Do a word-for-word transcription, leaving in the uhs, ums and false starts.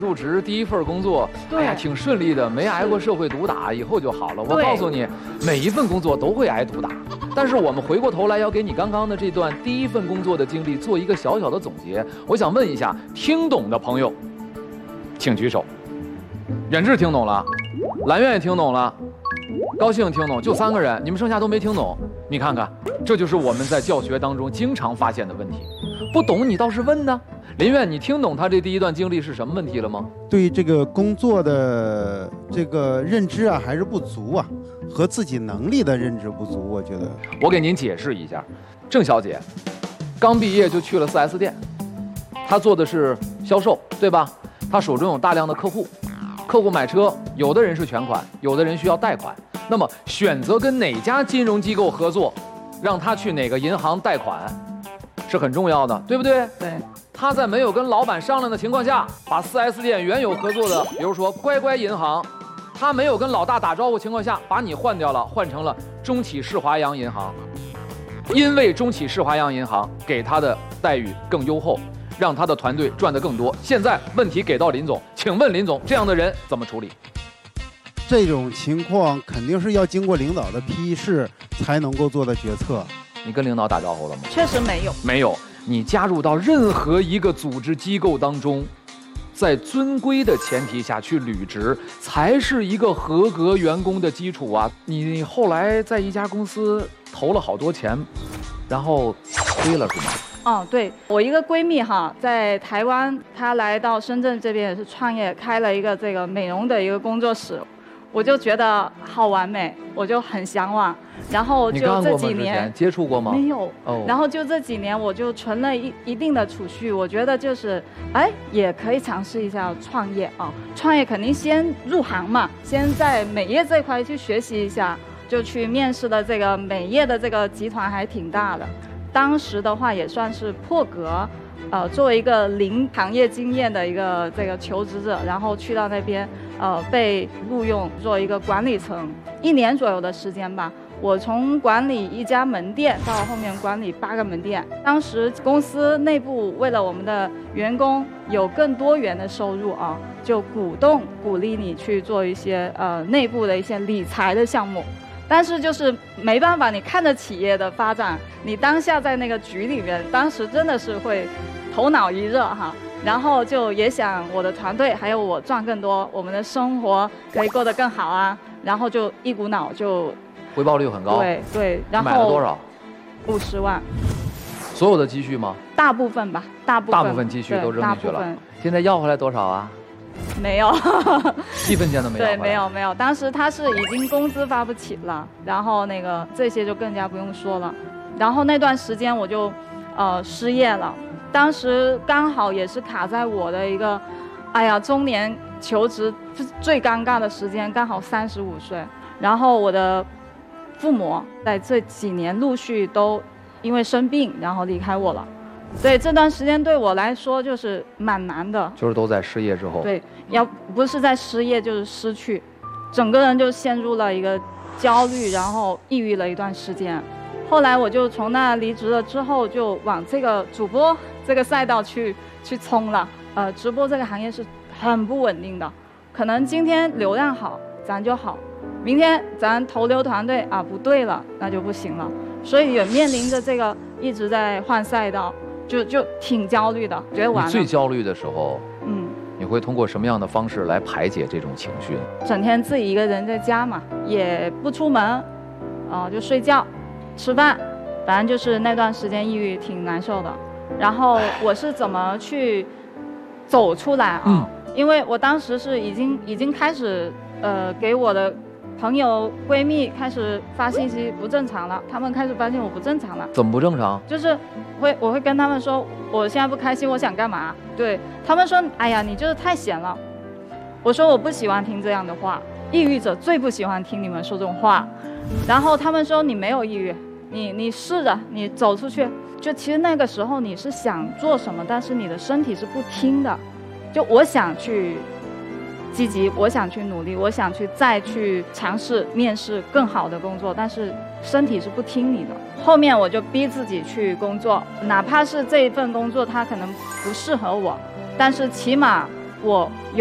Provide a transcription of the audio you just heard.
入职第一份工作，哎呀，挺顺利的，没挨过社会毒打，以后就好了。我告诉你，每一份工作都会挨毒打，但是我们回过头来要给你刚刚的这段第一份工作的经历做一个小小的总结。我想问一下，听懂的朋友，请举手。远志听懂了，蓝苑也听懂了，高兴听懂，就三个人，你们剩下都没听懂。你看看，这就是我们在教学当中经常发现的问题。不懂你倒是问呢。林苑，你听懂他这第一段经历是什么问题了吗？ 对于这个工作的这个认知啊，还是不足啊，和自己能力的认知不足，我觉得。 我给您解释一下，郑小姐刚毕业就去了 四 S 店，她做的是销售，对吧？她手中有大量的客户，客户买车，有的人是全款，有的人需要贷款。那么选择跟哪家金融机构合作，让她去哪个银行贷款，是很重要的，对不对？ 对。 他在没有跟老板商量的情况下，把 四 S 店原有合作的，比如说乖乖银行，他没有跟老大打招呼情况下，把你换掉了，换成了中企世华阳银行。因为中企世华阳银行给他的待遇更优厚，让他的团队赚得更多。现在问题给到林总，请问林总，这样的人怎么处理？ 这种情况肯定是要经过领导的批示才能够做的决策。 你跟领导打招呼了吗？ 确实没有， 没有。你加入到任何一个组织机构当中，在遵规的前提下去履职，才是一个合格员工的基础啊！你后来在一家公司投了好多钱，然后亏了是吗？ 哦，对，我一个闺蜜哈，在台湾，她来到深圳这边也是创业，开了一个这个美容的一个工作室。我就觉得好完美，我就很向往，然后就这几年接触过吗？ 没有。哦。然后就这几年我就存了一一定的储蓄，我觉得就是，哎，也可以尝试一下创业啊。创业肯定先入行嘛，先在美业这块去学习一下，就去面试的这个美业的这个集团还挺大的，当时的话也算是破格。呃，作为一个零行业经验的一个这个求职者，然后去到那边，呃，被录用做一个管理层，一年左右的时间吧。我从管理一家门店到后面管理八个门店。当时公司内部为了我们的员工有更多元的收入啊，就鼓动鼓励你去做一些呃内部的一些理财的项目。但是就是没办法，你看着企业的发展，你当下在那个局里面，当时真的是会头脑一热哈，然后就也想我的团队还有我赚更多，我们的生活可以过得更好啊，然后就一股脑就回报率很高。 对对，然后买了多少？ 五十万。 所有的积蓄吗？ 大部分吧，大部分。 大部分积蓄都扔进去了。现在要回来多少啊？ 没有， 一分钱都没有。 对，没有没有。当时他是已经工资发不起了，然后那个这些就更加不用说了。然后那段时间我就，呃，失业了。当时刚好也是卡在我的一个，哎呀，中年求职最尴尬的时间，刚好三十五岁。然后我的父母在这几年陆续都因为生病，然后离开我了。所以这段时间对我来说就是蛮难的， 就是都在失业之后。 对，要不是在失业就是失去，整个人就陷入了一个焦虑，然后抑郁了一段时间。后来我就从那离职了之后，就往这个主播这个赛道去去冲了。呃，直播这个行业是很不稳定的，可能今天流量好咱就好，明天咱投流团队啊不对了那就不行了，所以也面临着这个一直在换赛道。就就挺焦虑的，觉得完了。 你最焦虑的时候， 嗯， 你会通过什么样的方式来排解这种情绪？ 整天自己一个人在家嘛，也不出门，啊、呃，就睡觉、吃饭，反正就是那段时间抑郁挺难受的。然后我是怎么去走出来啊？嗯、因为我当时是已经已经开始呃给我的朋友闺蜜开始发信息不正常了，他们开始发现我不正常了。 怎么不正常？ 就是会我会跟他们说我现在不开心，我想干嘛？对他们说，哎呀，你就是太闲了。我说我不喜欢听这样的话，抑郁者最不喜欢听你们说这种话。然后他们说你没有抑郁，你你试着你走出去。就其实那个时候你是想做什么，但是你的身体是不听的。就我想去积极，我想去努力，我想去再去尝试面试更好的工作，但是身体是不听你的。后面我就逼自己去工作，哪怕是这一份工作它可能不适合我，但是起码我